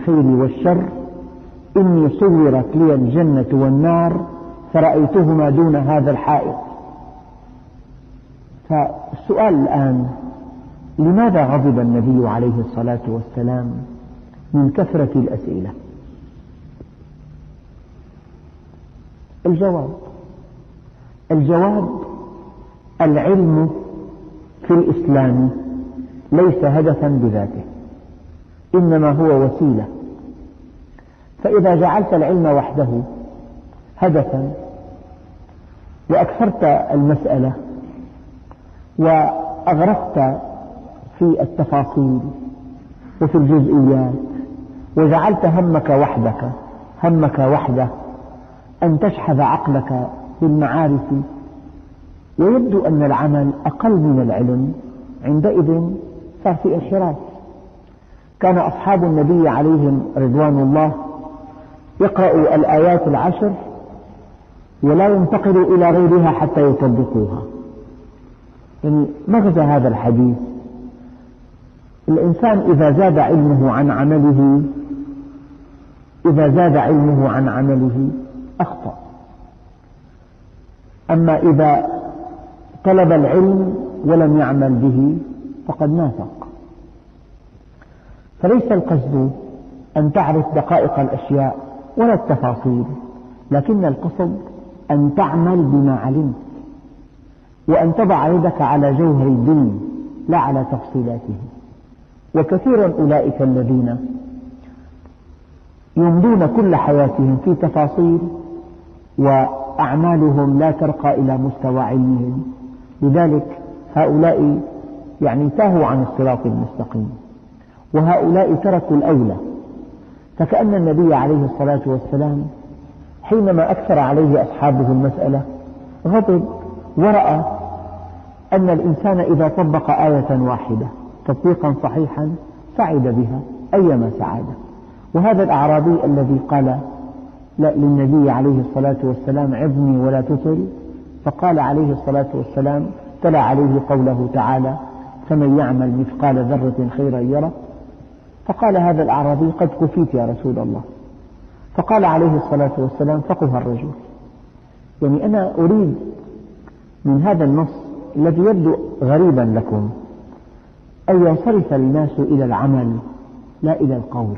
الخير والشر إني صورت لي الجنة والنار فرأيتهما دون هذا الحائط. فالسؤال الآن: لماذا غضب النبي عليه الصلاة والسلام من كثرة الأسئلة؟ الجواب: العلم في الإسلام ليس هدفا بذاته، إنما هو وسيلة. فإذا جعلت العلم وحده هدفا وأكثرت المسألة وأغرقت في التفاصيل وفي الجزئيات وجعلت همك وحده أن تشحذ عقلك بالمعارف، ويبدو أن العمل أقل من العلم، عندئذ صار في انحراف. كان أصحاب النبي عليهم رضوان الله يقرأوا الآيات العشر ولا ينتقلوا إلى غيرها حتى يطبقوها. يعني مغزى هذا الحديث: الإنسان إذا زاد علمه عن عمله أخطأ، أما إذا طلب العلم ولم يعمل به فقد نافق. فليس القصد أن تعرف دقائق الأشياء ولا التفاصيل، لكن القصد أن تعمل بما علمت، وأن تضع يدك على جوهر الدين لا على تفصيلاته. وكثيرا أولئك الذين يمضون كل حياتهم في تفاصيل وأعمالهم لا ترقى إلى مستوى علمهم، لذلك هؤلاء تاهوا عن الصراط المستقيم، وهؤلاء تركوا الأولى. فكأن النبي عليه الصلاة والسلام حينما أكثر عليه أصحابه المسألة غضب، ورأى أن الإنسان إذا طبق آية واحدة تطبيقا صحيحا سعد بها أيما سعادة. وهذا الأعرابي الذي قال للنبي عليه الصلاة والسلام: عظني ولا تطل، فقال عليه الصلاة والسلام: تلا عليه قوله تعالى: فمن يعمل مثقال ذرة خيرا يره. فقال هذا الأعرابي: قد كفيت يا رسول الله. فقال عليه الصلاة والسلام: فقه الرجل. أنا أريد من هذا النص الذي يبدو غريبا لكم أن ينصرف الناس إلى العمل لا إلى القول،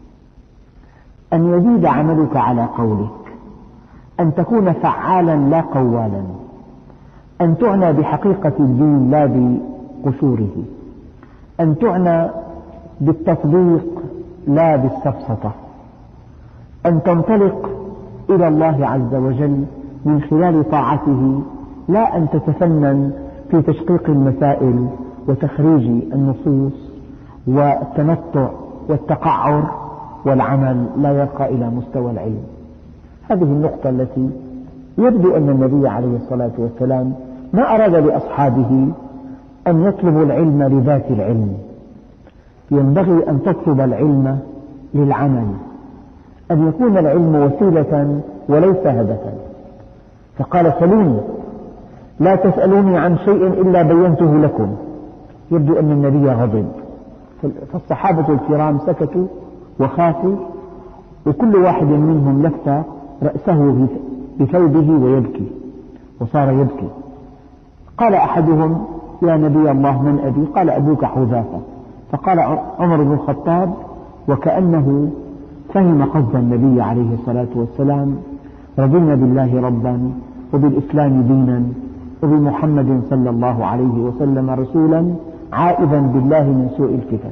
أن يزيد عملك على قولك، أن تكون فعالا لا قوالا، أن تعنى بحقيقة الدين لا بقشوره، أن تعنى بالتطبيق لا بالسفسطة، أن تنطلق إلى الله عز وجل من خلال طاعته، لا أن تتفنن في تشقيق المسائل وتخريج النصوص والتنطع والتقعر، والعمل لا يرقى إلى مستوى العلم. هذه النقطة التي يبدو أن النبي عليه الصلاة والسلام ما أراد لأصحابه أن يطلبوا العلم لذات العلم، ينبغي أن تطلب العلم للعمل، أن يكون العلم وسيلة وليس هدفا. فقال: سلوني، لا تسألوني عن شيء إلا بينته لكم. يبدو أن النبي غضب، فالصحابة الكرام سكتوا وخافوا، وكل واحد منهم لف رأسه بثوبه ويبكي، وصار يبكي. قال أحدهم: يا نبي الله، من أبي؟ قال: أبوك حذافة. فقال عمر بن الخطاب وكأنه فهم قصد النبي عليه الصلاة والسلام: رضينا بالله ربا وبالإسلام دينا وبمحمد صلى الله عليه وسلم رسولا، عائذا بالله من سوء الفتن.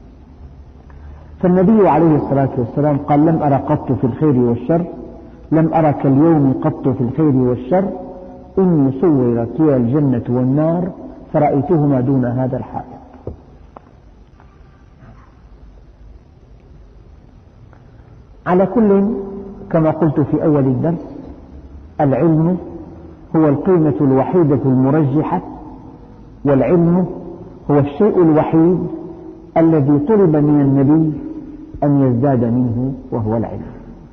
فالنبي عليه الصلاة والسلام قال: لم أرى قط في الخير والشر، لم أرى كاليوم قط في الخير والشر، إني صورت لي الجنة والنار فرأيتهما دون هذا الحائط. على كل، كما قلت في أول الدرس، العلم هو القيمة الوحيدة المرجحة، والعلم هو الشيء الوحيد الذي طلب من النبي أن يزداد منه، وهو العلم.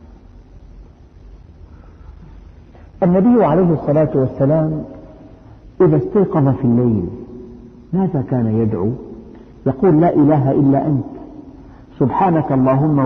النبي عليه الصلاة والسلام إذا استيقظ في الليل ماذا كان يدعو؟ يقول: لا إله إلا أنت، سبحانك اللهم